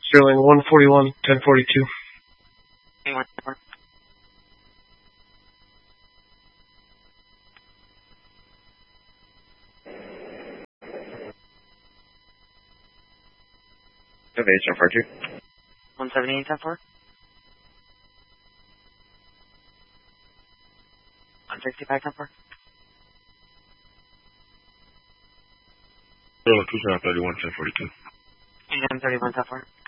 Sterling 141, 1042. Elevation 42. 178, 10-4. 165, 10-4. Sterling 2731, 1042. AM 31, 10-4.